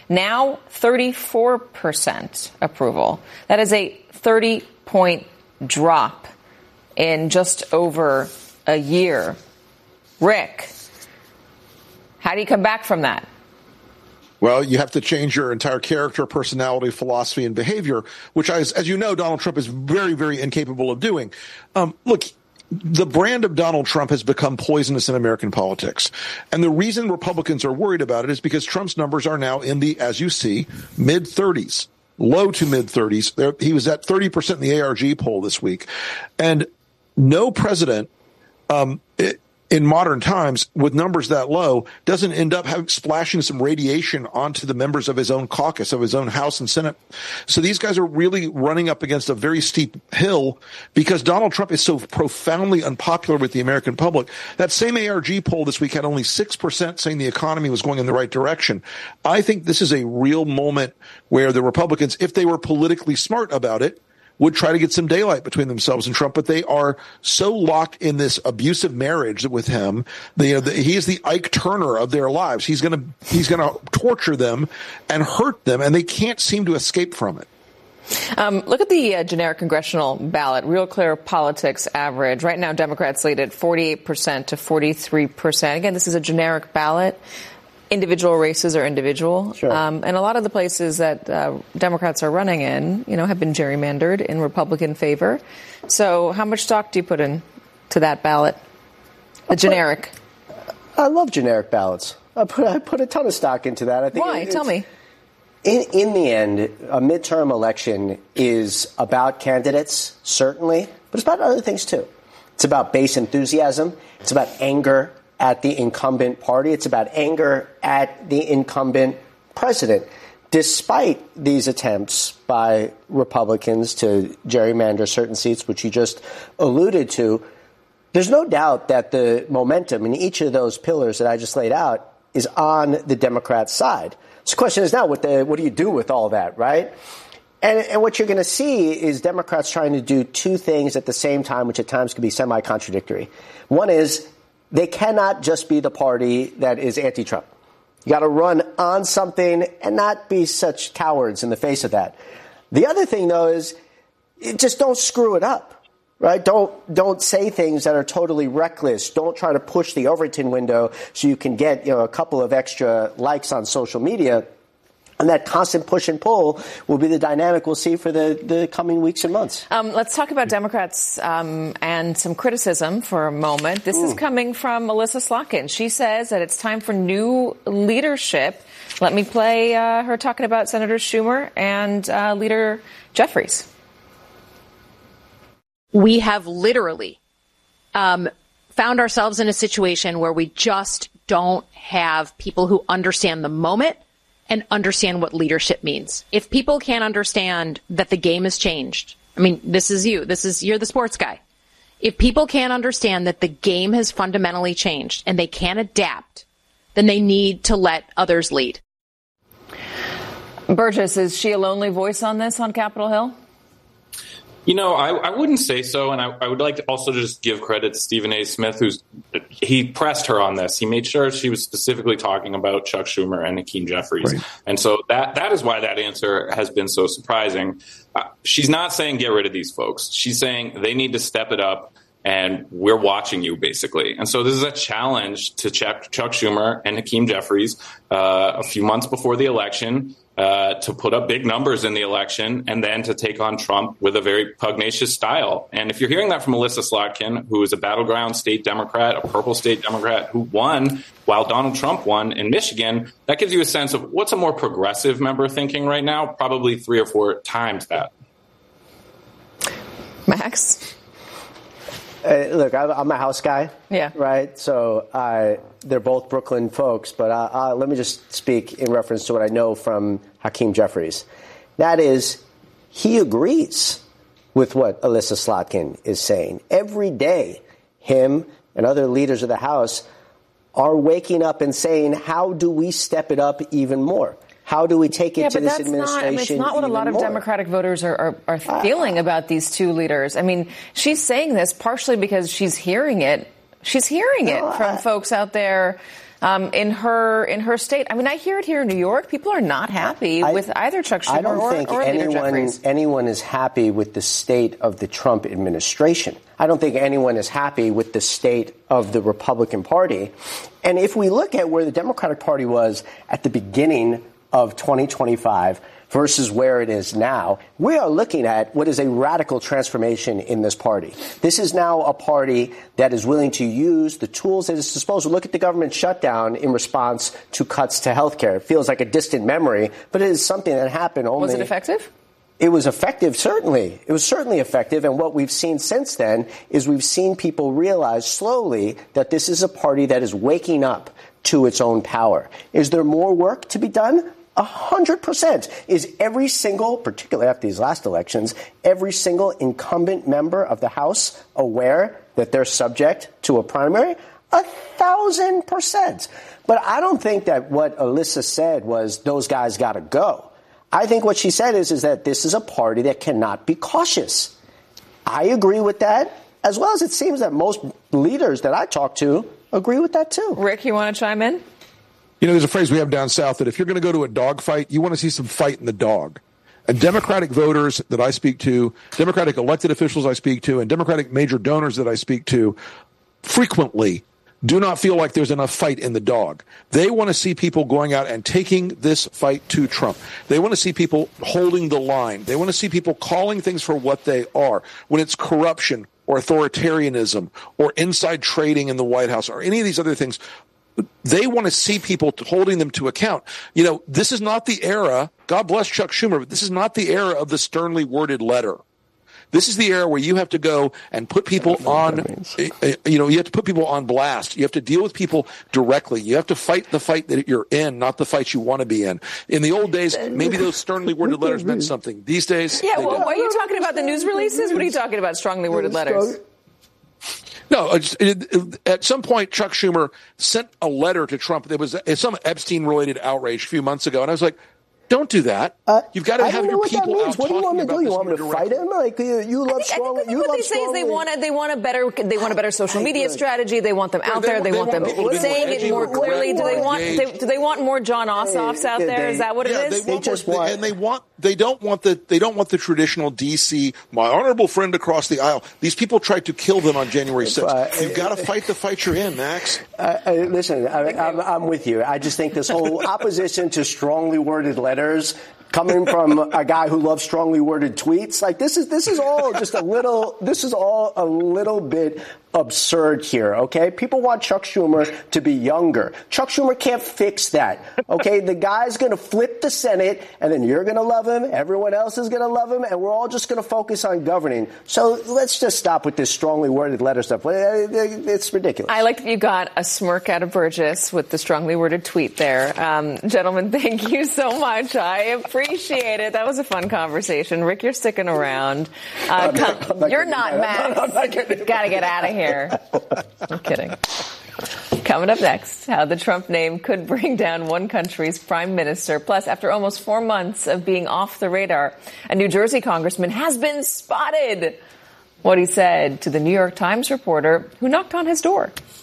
Now 34% approval. That is a 30-point drop in just over a year. Rick, how do you come back from that? Well, you have to change your entire character, personality, philosophy, and behavior, which, as you know, Donald Trump is very, very incapable of doing. Look, the brand of Donald Trump has become poisonous in American politics. And the reason Republicans are worried about it is because Trump's numbers are now in the, as you see, mid-30s, low to mid-30s. He was at 30% in the ARG poll this week. And no president in modern times with numbers that low doesn't end up splashing some radiation onto the members of his own caucus, of his own House and Senate. So these guys are really running up against a very steep hill because Donald Trump is so profoundly unpopular with the American public. That same ARG poll this week had only 6% saying the economy was going in the right direction. I think this is a real moment where the Republicans, if they were politically smart about it, would try to get some daylight between themselves and Trump, but they are so locked in this abusive marriage with him. He is the Ike Turner of their lives. He's going to torture them and hurt them, and they can't seem to escape from it. Look at the generic congressional ballot, Real Clear Politics average. Right now, Democrats lead at 48% to 43%. Again, this is a generic ballot. Individual races are individual. Sure. And a lot of the places that Democrats are running in, have been gerrymandered in Republican favor. So how much stock do you put in to that ballot? The generic. I love generic ballots. I put a ton of stock into that. I think. Why? Tell me. In the end, a midterm election is about candidates, certainly, but it's about other things, too. It's about base enthusiasm. It's about anger at the incumbent party. It's about anger at the incumbent president. Despite these attempts by Republicans to gerrymander certain seats, which you just alluded to, there's no doubt that the momentum in each of those pillars that I just laid out is on the Democrat side. So the question is now, what do you do with all that, right? And what you're going to see is Democrats trying to do two things at the same time, which at times can be semi-contradictory. One is they cannot just be the party that is anti-Trump. You got to run on something and not be such cowards in the face of that. The other thing, though, is just don't screw it up, right? Don't say things that are totally reckless. Don't try to push the Overton window so you can get a couple of extra likes on social media. And that constant push and pull will be the dynamic we'll see for the coming weeks and months. Let's talk about Democrats and some criticism for a moment. This is coming from Melissa Slotkin. She says that it's time for new leadership. Let me play her talking about Senator Schumer and Leader Jeffries. We have literally found ourselves in a situation where we just don't have people who understand the moment and understand what leadership means. If people can't understand that the game has changed, I mean, this is you. You're the sports guy. If people can't understand that the game has fundamentally changed and they can't adapt, then they need to let others lead. Burgess, is she a lonely voice on this on Capitol Hill? I wouldn't say so, and I would like to also just give credit to Stephen A. Smith, he pressed her on this. He made sure she was specifically talking about Chuck Schumer and Hakeem Jeffries. Right. And so that is why that answer has been so surprising. She's not saying get rid of these folks. She's saying they need to step it up, and we're watching you, basically. And so this is a challenge to Chuck Schumer and Hakeem Jeffries a few months before the election, to put up big numbers in the election and then to take on Trump with a very pugnacious style. And if you're hearing that from Melissa Slotkin, who is a battleground state Democrat, a purple state Democrat, who won while Donald Trump won in Michigan, that gives you a sense of what's a more progressive member thinking right now, probably 3 or 4 times that. Max? Look, I'm a House guy, yeah, right? So they're both Brooklyn folks, but let me just speak in reference to what I know from Hakeem Jeffries. That is, he agrees with what Alyssa Slotkin is saying. Every day, him and other leaders of the House are waking up and saying, how do we step it up even more? How do we take it to this administration? It's not what a lot of Democratic voters are feeling about these two leaders. I mean, she's saying this partially because she's hearing it. She's hearing it from folks out there in her state. I mean, I hear it here in New York. People are not happy with either Chuck Schumer or Leader Jeffries. Anyone is happy with the state of the Trump administration. I don't think anyone is happy with the state of the Republican Party. And if we look at where the Democratic Party was at the beginning of 2025 versus where it is now, we are looking at what is a radical transformation in this party. This is now a party that is willing to use the tools at its disposal. Look at the government shutdown in response to cuts to health care. It feels like a distant memory, but it is something that happened only. Was it effective? It was effective, certainly. It was certainly effective. And what we've seen since then is we've seen people realize slowly that this is a party that is waking up to its own power. Is there more work to be done? 100%. Is every single, particularly after these last elections, every single incumbent member of the House aware that they're subject to a primary? 1,000%. But I don't think that what Alyssa said was those guys got to go. I think what she said is that this is a party that cannot be cautious. I agree with that, as well as it seems that most leaders that I talk to agree with that, too. Rick, you want to chime in? You know, there's a phrase we have down south that if you're going to go to a dog fight, you want to see some fight in the dog. And Democratic voters that I speak to, Democratic elected officials I speak to, and Democratic major donors that I speak to frequently do not feel like there's enough fight in the dog. They want to see people going out and taking this fight to Trump. They want to see people holding the line. They want to see people calling things for what they are. When it's corruption or authoritarianism or inside trading in the White House or any of these other things, they want to see people holding them to account. You know, this is not the era, God bless Chuck Schumer, but this is not the era of the sternly worded letter. This is the era where you have to go and put people on, you have to put people on blast. You have to deal with people directly. You have to fight the fight that you're in, not the fight you want to be in. In the old days, maybe those sternly worded letters meant something. These days, yeah. Well, are you talking about the news releases? What are you talking about? Strongly worded letters? No, at some point, Chuck Schumer sent a letter to Trump. There was some Epstein-related outrage a few months ago, and I was like, don't do that. You've got to have your people out talking about this. What do you want me to do? You want me to fight him? Like you love strong. I think what they say is they want a better social media strategy. They want them out there. They want them saying it more clearly. Do they want more John Ossoffs out there? Is that what it is? They don't want the traditional DC, my honorable friend across the aisle. These people tried to kill them on January 6th. You've got to fight the fight you're in, Max. Listen, I'm with you. I just think this whole opposition to strongly worded letters coming from a guy who loves strongly worded tweets, like this is all just a little bit absurd here, okay? People want Chuck Schumer to be younger. Chuck Schumer can't fix that, okay? The guy's going to flip the Senate, and then you're going to love him, everyone else is going to love him, and we're all just going to focus on governing. So let's just stop with this strongly worded letter stuff. It's ridiculous. I like that you got a smirk out of Burgess with the strongly worded tweet there. Gentlemen, thank you so much. I appreciate it. That was a fun conversation. Rick, you're sticking around. You're not, Max. Got to get out of here. I'm kidding. Coming up next, how the Trump name could bring down one country's prime minister. Plus, after almost 4 months of being off the radar, a New Jersey congressman has been spotted. What he said to the New York Times reporter who knocked on his door.